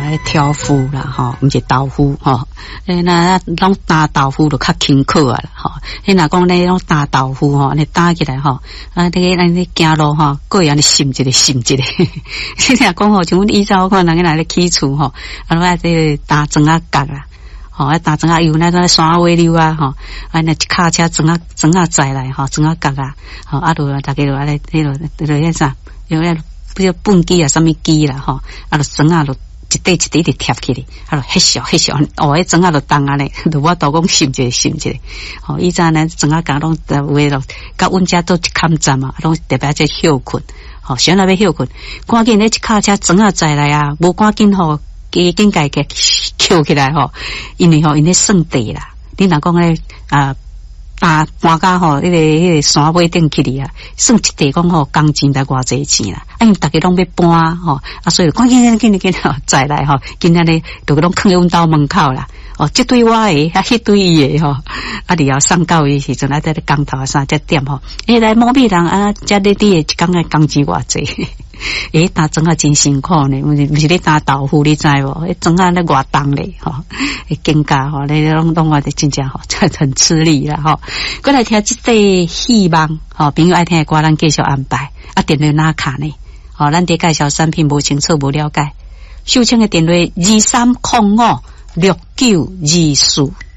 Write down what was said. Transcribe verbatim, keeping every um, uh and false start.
来挑夫啦，吼，毋是豆腐吼。诶，那拢打豆腐就较轻巧啊啦，吼。迄若讲咧，拢打豆腐吼，你打起来吼，啊，这个咱咧行路吼，各样咧心一个心一个。你若讲吼，像阮以前我看人家来咧起厝吼，啊，我这个打砖啊角啦。吼，啊打砖啊油那个山尾溜啊，吼，啊那一卡车砖啊砖啊载来，吼，砖啊角啊，吼，啊就大家就安尼，迄落，迄落迄啥，有迄比如蹦机啊，什么机啦，吼，啊就砖啊就一块一块的贴起来，啊就迄小迄小，哦，迄砖啊就重啊咧，就我都讲心一个心一个，吼，以前咱砖啊角拢有诶咯，甲阮遮都一坎站啊，拢特别在休困，吼，想那要休困，赶紧咧一卡车砖啊载来啊，无赶紧吼。加紧家己捡起来吼，因为吼因咧算地啦。你若讲咧啊，啊搬家吼，迄个迄个山尾顶起哩啊，算一地讲吼，工钱才偌济钱啦。啊，因大家拢要搬吼，啊，所以赶紧紧紧紧紧再来吼，今仔日就拢囥喺阮兜门口啦。哦，这对我诶，啊，迄对伊诶吼，啊，你要送到伊时阵啊，在咧工头三只点吼，诶，来某米人啊，遮咧滴诶一工诶工钱偌济。诶，打砖啊真辛苦呢，毋是毋是咧打豆腐，你知无？迄砖啊咧偌重咧，吼，诶，更加吼，咧拢拢我哋真正吼，真很吃力啦，吼。过来听即个希望，吼，朋友爱听诶歌，咱继续安排。啊，电话哪卡呢？吼，咱伫介绍产品无清楚无了解，秀清诶电话二三零五六九二四